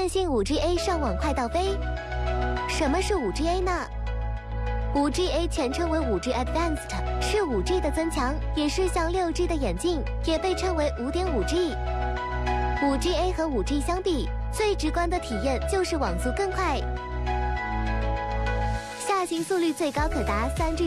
电信 5G-A 上网快到飞。什么是 5G-A 呢？ 5G-A 全称为 5G Advanced， 是 5G 的增强，也是向 6G 的演进，也被称为 5.5G。5G-A 和 5G 相比，最直观的体验就是网速更快，下行速率最高可达3G。